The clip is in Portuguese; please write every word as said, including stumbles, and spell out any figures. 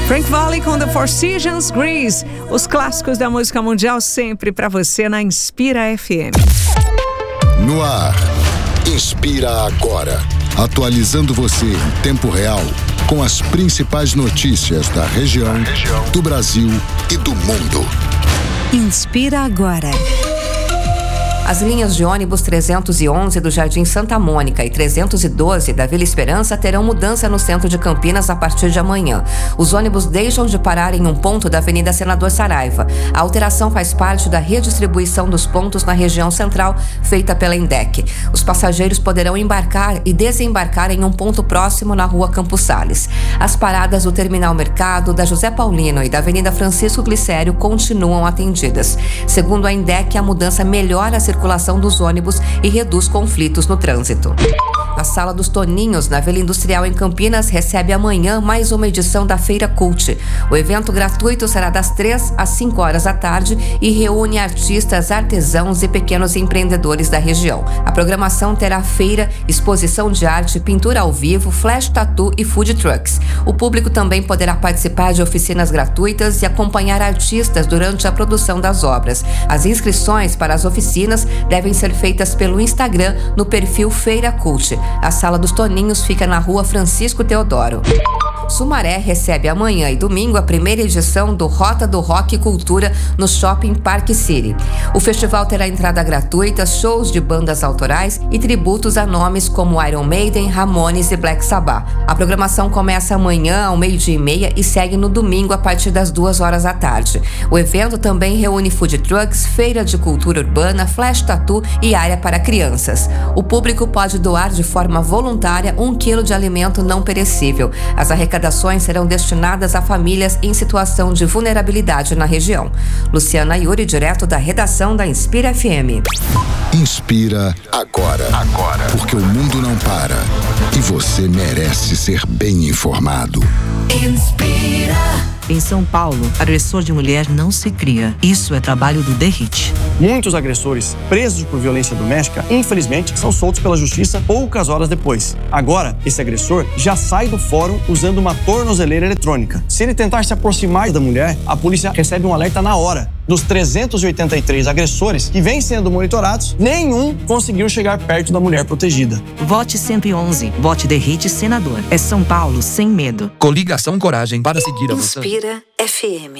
Frank Valli com The Four Seasons, Grease. Os clássicos da música mundial sempre pra você na Inspira F M. No ar, Inspira Agora. Atualizando você em tempo real com as principais notícias da região, do Brasil e do mundo. Inspira Agora. As linhas de ônibus trezentos e onze do Jardim Santa Mônica e trezentos e doze da Vila Esperança terão mudança no centro de Campinas a partir de amanhã. Os ônibus deixam de parar em um ponto da Avenida Senador Saraiva. A alteração faz parte da redistribuição dos pontos na região central feita pela Indec. Os passageiros poderão embarcar e desembarcar em um ponto próximo na Rua Campos Sales. As paradas do Terminal Mercado, da José Paulino e da Avenida Francisco Glicério continuam atendidas. Segundo a Indec, a mudança melhora a circulação dos ônibus e reduz conflitos no trânsito. A Sala dos Toninhos, na Vila Industrial em Campinas, recebe amanhã mais uma edição da Feira Cult. O evento gratuito será das três às cinco horas da tarde e reúne artistas, artesãos e pequenos empreendedores da região. A programação terá feira, exposição de arte, pintura ao vivo, flash tattoo e food trucks. O público também poderá participar de oficinas gratuitas e acompanhar artistas durante a produção das obras. As inscrições para as oficinas devem ser feitas pelo Instagram no perfil Feira Cult. A Sala dos Toninhos fica na Rua Francisco Teodoro. Sumaré recebe amanhã e domingo a primeira edição do Rota do Rock e Cultura no Shopping Park City. O festival terá entrada gratuita, shows de bandas autorais e tributos a nomes como Iron Maiden, Ramones e Black Sabbath. A programação começa amanhã ao meio-dia e meia e segue no domingo a partir das duas horas da tarde. O evento também reúne food trucks, feira de cultura urbana, flash tattoo e área para crianças. O público pode doar de forma voluntária um quilo de alimento não perecível. As arrecadações serão destinadas a famílias em situação de vulnerabilidade na região. Luciana Yuri, direto da redação da Inspira F M. Inspira agora. Agora. Porque o mundo não para. E você merece ser bem informado. Inspira. Em São Paulo, agressor de mulher não se cria. Isso é trabalho do DERIT. Muitos agressores presos por violência doméstica, infelizmente, são soltos pela justiça poucas horas depois. Agora, esse agressor já sai do fórum usando uma tornozeleira eletrônica. Se ele tentar se aproximar da mulher, a polícia recebe um alerta na hora. Dos trezentos e oitenta e três agressores que vêm sendo monitorados, nenhum conseguiu chegar perto da mulher protegida. Vote cento e onze. Vote DERIT Senador. É São Paulo sem medo. Coligação Coragem para seguir a Inspira F M.